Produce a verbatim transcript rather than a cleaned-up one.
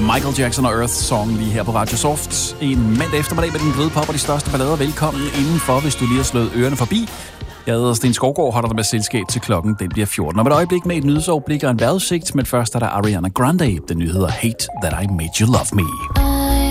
Michael Jackson og Earth Song lige her på Radio Soft. En mandag eftermiddag med den bløde pop og de største ballader. Velkommen indenfor, hvis du lige har slået ørerne forbi. Jeg hedder Sten Skovgaard, holder dig med selskab til klokken. Den bliver fjorten. Om et øjeblik med et nyhedsoverblik og en vejrudsigt, men først er der Ariana Grande. Den nyhed hedder Hate That I Made You Love Me.